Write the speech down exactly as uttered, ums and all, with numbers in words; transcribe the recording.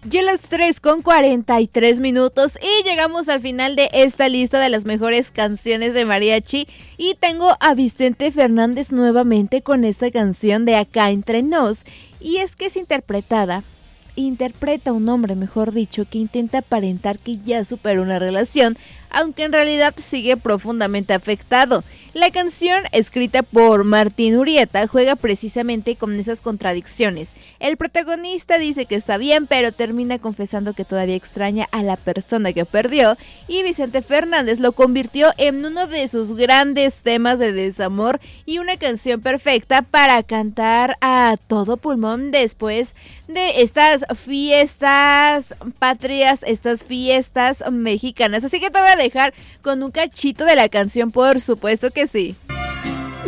Ya las tres con cuarenta y tres minutos y llegamos al final de esta lista de las mejores canciones de mariachi y tengo a Vicente Fernández nuevamente con esta canción de Acá Entre Nos, y es que es interpretada, interpreta un hombre mejor dicho que intenta aparentar que ya superó una relación, aunque en realidad sigue profundamente afectado. La canción, escrita por Martín Urieta, juega precisamente con esas contradicciones. El protagonista dice que está bien, pero termina confesando que todavía extraña a la persona que perdió, y Vicente Fernández lo convirtió en uno de sus grandes temas de desamor y una canción perfecta para cantar a todo pulmón después de estas fiestas patrias, estas fiestas mexicanas. Así que te voy a dejar con un cachito de la canción, por supuesto que sí.